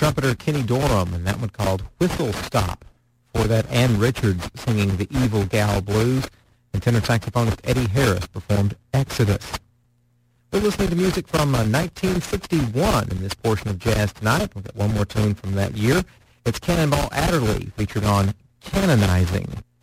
trumpeter Kenny Dorham, and that one called Whistle Stop. Before that, Ann Richards singing The Evil Gal Blues, and tenor saxophonist Eddie Harris performed Exodus. We're listening to music from 1961 in this portion of Jazz Tonight. We'll get one more tune from that year. It's Cannonball Adderley featured on Canonizing.